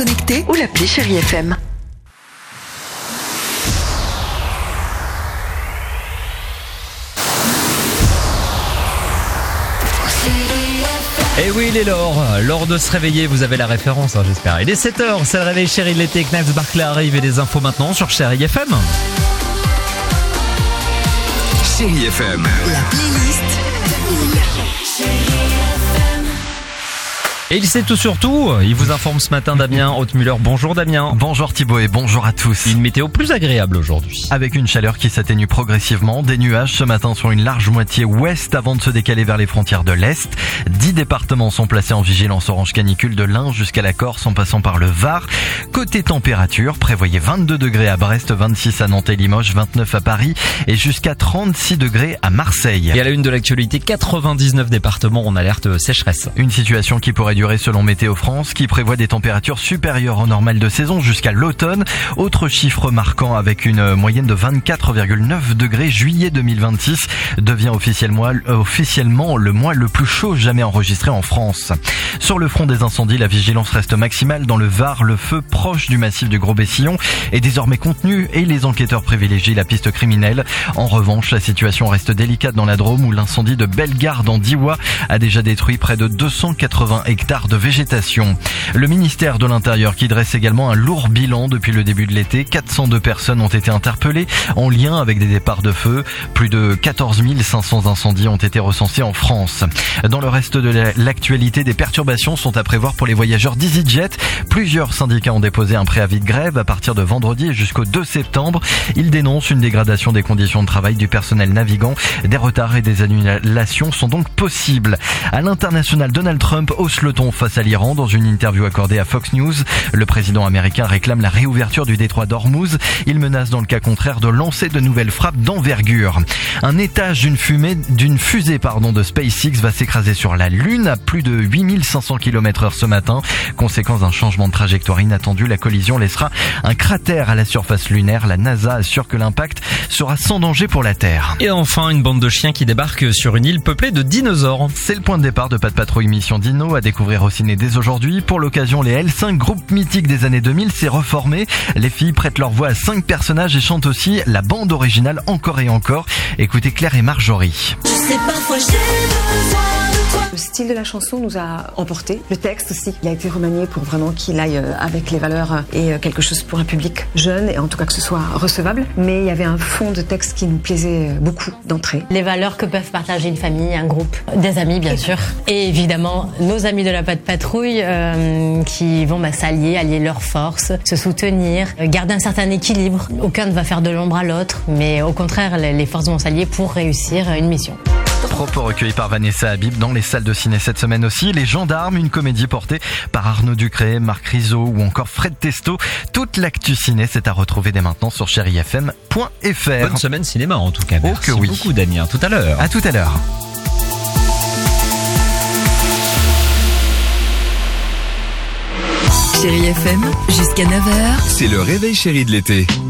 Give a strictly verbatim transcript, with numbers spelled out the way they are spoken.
connecté ou l'appli Chérie F M. Et oui, il est l'heure. L'heure de se réveiller, vous avez la référence, hein, j'espère. Il est sept heures, c'est le réveil Chérie de l'été. Knives Barclay arrive et les infos maintenant sur Chérie F M. Chérie F M. La playlist Et il sait tout sur tout. Il vous informe ce matin, Damien Haute-Muller. Bonjour Damien. Bonjour Thibaut et bonjour à tous. Une météo plus agréable aujourd'hui. Avec une chaleur qui s'atténue progressivement, des nuages ce matin sur une large moitié ouest avant de se décaler vers les frontières de l'Est. Dix départements sont placés en vigilance orange canicule de l'Ain jusqu'à la Corse en passant par le Var. Côté température, prévoyez vingt-deux degrés à Brest, vingt-six à Nantes et Limoges, vingt-neuf à Paris et jusqu'à trente-six degrés à Marseille. Et à la une de l'actualité, quatre-vingt-dix-neuf départements en alerte sécheresse. Une situation qui pourrait durer selon Météo France, qui prévoit des températures supérieures au normal de saison jusqu'à l'automne. Autre chiffre marquant avec une moyenne de vingt-quatre virgule neuf degrés, juillet deux mille vingt-six devient officiellement, euh, officiellement le mois le plus chaud jamais enregistré en France. Sur le front des incendies, la vigilance reste maximale. Dans le Var, le feu proche du massif du Gros-Bessillon est désormais contenu et les enquêteurs privilégient la piste criminelle. En revanche, la situation reste délicate dans la Drôme où l'incendie de Bellegarde en Diois a déjà détruit près de deux cent quatre-vingts hectares de végétation. Le ministère de l'Intérieur qui dresse également un lourd bilan depuis le début de l'été. quatre cent deux personnes ont été interpellées en lien avec des départs de feu. Plus de quatorze mille cinq cents incendies ont été recensés en France. Dans le reste de l'actualité, des perturbations sont à prévoir pour les voyageurs d'EasyJet. Plusieurs syndicats ont déposé un préavis de grève à partir de vendredi et jusqu'au deux septembre. Ils dénoncent une dégradation des conditions de travail du personnel navigant. Des retards et des annulations sont donc possibles. À l'international, Donald Trump hausse le ton face à l'Iran. Dans une interview accordée à Fox News, le président américain réclame la réouverture du détroit d'Ormuz. Il menace dans le cas contraire de lancer de nouvelles frappes d'envergure. Un étage d'une fumée, d'une fusée pardon, de SpaceX va s'écraser sur la Lune à plus de huit mille cinq cents kilomètres heure ce matin. Conséquence d'un changement de trajectoire inattendu, la collision laissera un cratère à la surface lunaire. La NASA assure que l'impact sera sans danger pour la Terre. Et enfin, une bande de chiens qui débarque sur une île peuplée de dinosaures. C'est le point de départ de Pas de Patrouille Mission Dino à découvrir au ciné dès aujourd'hui. Pour l'occasion, les L cinq, groupe mythique des années deux mille, s'est reformé. Les filles prêtent leur voix à cinq personnages et chantent aussi la bande originale encore et encore. Écoutez Claire et Marjorie. Je sais parfois j'ai besoin de toi. Le style de la chanson nous a emporté. Le texte aussi, il a été remanié pour vraiment qu'il aille avec les valeurs et quelque chose pour un public jeune et en tout cas que ce soit recevable. Mais il y avait un fond de texte qui nous plaisait beaucoup d'entrée. Les valeurs que peuvent partager une famille, un groupe, des amis bien sûr. Et évidemment, nos amis de la Pas de Patrouille euh, qui vont bah, s'allier, allier leurs forces, se soutenir, euh, garder un certain équilibre. Aucun ne va faire de l'ombre à l'autre, mais au contraire, les, les forces vont s'allier pour réussir une mission. Propos recueillis par Vanessa Habib dans les salles de ciné cette semaine aussi. Les Gendarmes, une comédie portée par Arnaud Ducré, Marc Rizzo ou encore Fred Testo. Toute l'actu ciné, c'est à retrouver dès maintenant sur chérie f m point f r. Bonne semaine cinéma en tout cas. Oh Merci que oui. beaucoup Damien. À tout à l'heure. À tout à l'heure. Chérie F M, jusqu'à neuf heures. C'est le réveil chéri de l'été.